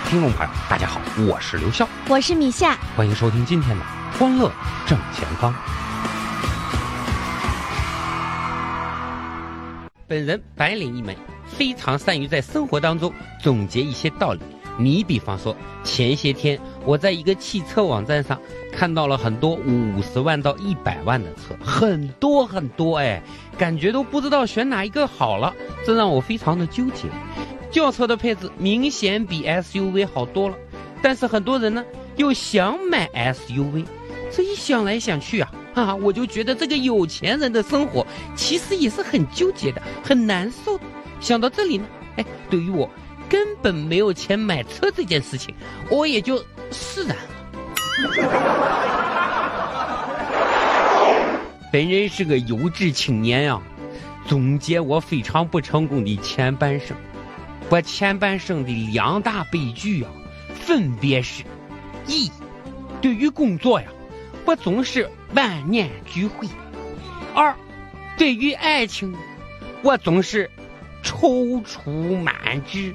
听众朋友大家好，我是刘笑， 我是米夏， 欢迎收听今天的欢乐正前方。本人白领一枚，非常善于在生活当中总结一些道理。你比方说，前些天我在一个汽车网站上看到了很多50万到100万的车，很多很多，感觉都不知道选哪一个好了，这让我非常的纠结。轿车的配置明显比 SUV 好多了，但是很多人呢又想买 SUV， 这一想来想去我就觉得这个有钱人的生活其实也是很纠结的，很难受的。想到这里呢，对于我根本没有钱买车这件事情，我也就释然了。本人是个有志青年总结我非常不成功的前半生。我前半生的2大悲剧分别是：一，对于工作我总是万念俱灰；二，对于爱情我总是踌躇满志。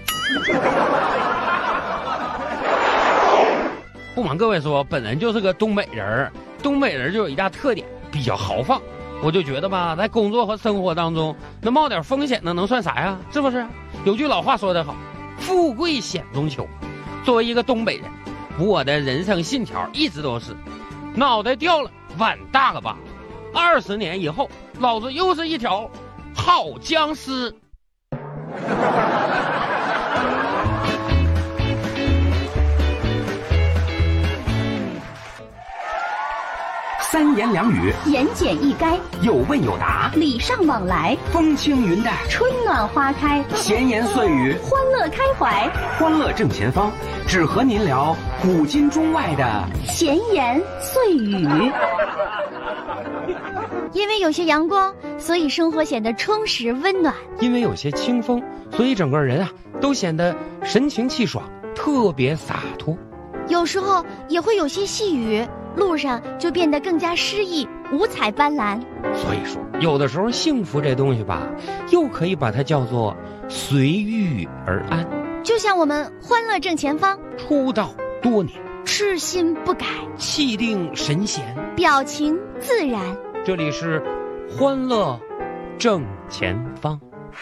不瞒各位说，本人就是个东北人，东北人就有一大特点，比较豪放。我就觉得吧，在工作和生活当中那冒点风险能算啥呀？是不是？有句老话说得好，富贵险中求。作为一个东北人，我的人生信条一直都是脑袋掉了碗大了吧，20年以后老子又是一条好僵尸。 三言两语， 言简意赅， 有问有答， 礼尚往来， 风轻云淡， 春暖花开， 闲言碎语， 欢乐开怀， 欢乐正前方，只和您聊古今中外的闲言碎语。因为有些阳光，所以生活显得充实温暖； 因为有些清风，所以整个人都显得神清气爽，特别洒脱。 有时候也会有些细雨，路上就变得更加诗意，五彩斑斓。 所以说，有的时候幸福这东西吧，又可以把它叫做随遇而安。 就像我们欢乐正前方， 出道多年， 痴心不改， 气定神闲， 表情自然。 这里是欢乐正前方。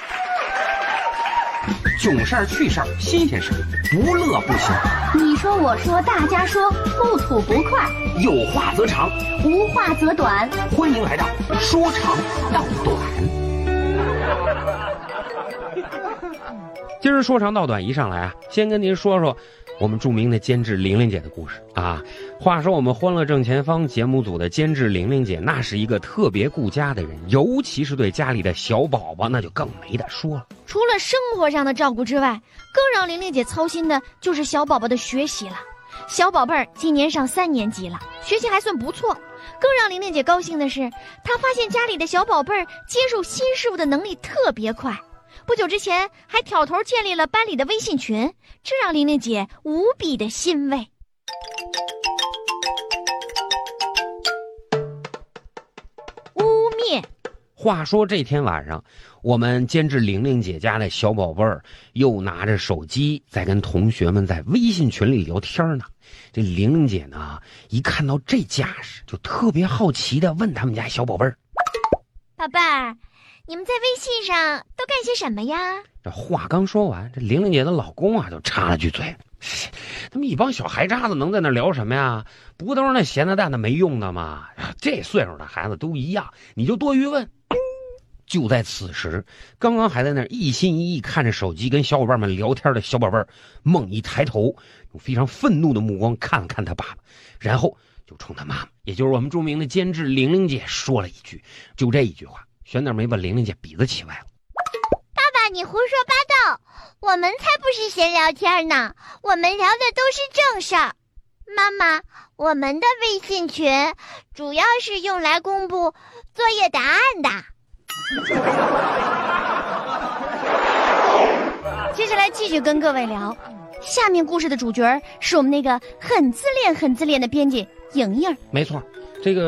囧事儿、趣事儿、新鲜事儿，不乐不行。 你说我说大家说，不吐不快， 有话则长， 无话则短。 欢迎来到说长道短。 今儿说长道短一上来先跟您说说我们著名的监制玲玲姐的故事话说我们欢乐正前方节目组的监制玲玲姐，那是一个特别顾家的人，尤其是对家里的小宝宝，那就更没得说了。 除了生活上的照顾之外，更让玲玲姐操心的就是小宝宝的学习了。小宝贝儿今年上3年级了，学习还算不错。更让玲玲姐高兴的是，她发现家里的小宝贝儿接受新事物的能力特别快。不久之前还挑头建立了班里的微信群，这让玲玲姐无比的欣慰。污蔑。 话说这天晚上，我们监制玲玲姐家的小宝贝儿又拿着手机在跟同学们在微信群里聊天呢。这玲玲姐呢，一看到这架势，就特别好奇的问他们家小宝贝儿：“ 宝贝儿，你们在微信上都干些什么呀？” 这话刚说完，这玲玲姐的老公就插了句嘴：“他们一帮小孩渣子能在那聊什么呀？不都是那闲的蛋的没用的吗？这岁数的孩子都一样，你就多余问。”就在此时，刚刚还在那一心一意看着手机跟小伙伴们聊天的小宝贝儿，猛一抬头，用非常愤怒的目光看了看他爸爸，然后就冲他妈妈，也就是我们著名的监制玲玲姐说了一句，就这一句话，悬点没把玲玲姐鼻子气歪了。 爸爸，你胡说八道，我们才不是闲聊天呢，我们聊的都是正事儿。妈妈，我们的微信群主要是用来公布作业答案的。接下来继续跟各位聊，下面故事的主角是我们那个很自恋的编辑莹莹。 没错，这个